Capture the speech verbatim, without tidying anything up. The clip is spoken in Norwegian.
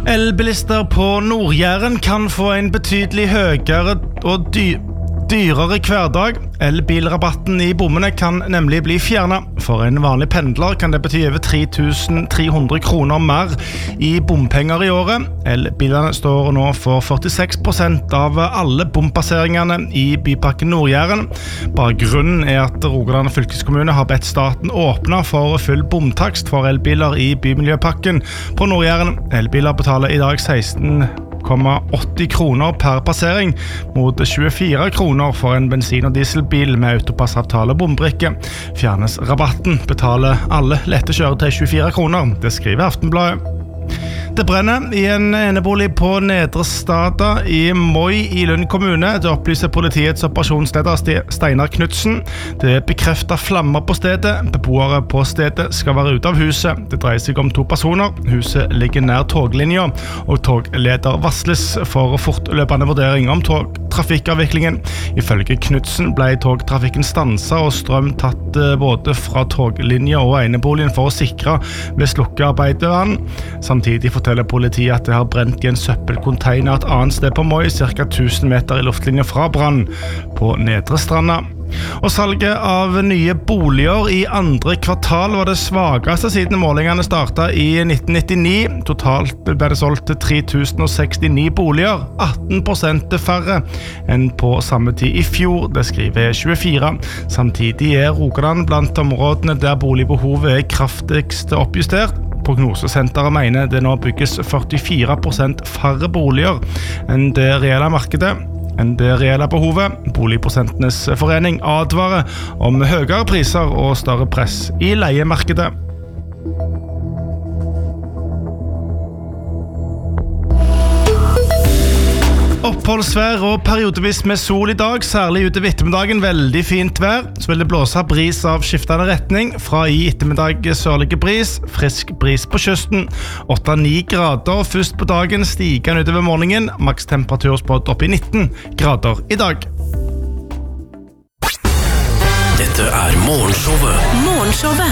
Elbilister på Nord-Jæren kan få en betydelig høyere og dy dyrere hverdag. Elbilrabatten i bommene kan nemlig bli fjernet. For en vanlig pendler kan det bety over tre tusen tre hundre kroner mer i bompenger i året. Elbilene står nå for førtiseks prosent av alle bompasseringene i Bypakke Nord-Jæren. Bakgrunnen er at Rogaland fylkeskommune har bedt staten åpne for full bomtakst for elbiler i Bymiljøpakken på Nord-Jæren. Elbiler betaler i dag seksten komma åtti kroner per passering mot tjuefire kroner for en bensin- og dieselbil med autopassavtale og bombrikke. Fjernes rabatten betaler alle lette kjøretøy tjuefire kroner. Det skriver Aftenbladet. Det brenner i en enebolig på Nedre Stada i Moi i Lund kommune. Det opplyser politiets operasjonsleder Steinar Knudsen. Det er bekreftet flammer på stedet. Beboere på stedet skal være ute av huset. Det dreier seg om to personer. Huset ligger nær toglinja, og togleder varsles for fortløpende vurdering om togtrafikkavviklingen. Ifølge Knudsen ble togtrafikken stanset og strøm tatt både fra toglinja og eneboligen for å sikre ved slukkearbeideren. Samtidig forteller politiet at det har brent i en søppelcontainer et annet sted på Moi, cirka tusen meter i luftlinje fra brann på Nedre Stranda. Og salget av nye boliger i andre kvartal var det svageste siden målingene startet i nitten nittini. Totalt ble det solgt til tre tusen sekstini boliger, atten prosent færre enn på samme tid i fjor, det skriver tjuefire. Samtidig er Rogaland blant områdene der boligbehovet er kraftigst oppjustert. Prognosesenteret mener det nå bygges førtifire prosent færre boliger enn det reelle markedet, enn det reelle behovet. Boligprosentenes forening advarer om høyere priser og større press i leiemarkedet. Oppholdsvær og periodevis med sol i dag, særlig utover ettermiddagen veldig fint vær. Så vil det blåse bris av skiftende retning, fra i ettermiddag sørlige bris, frisk bris på kysten. åtte til ni grader først på dagen, stigende utover morgenen, maks temperatur spådd opp i nitten grader i dag. Dette er morgenshowet. Morgenshowet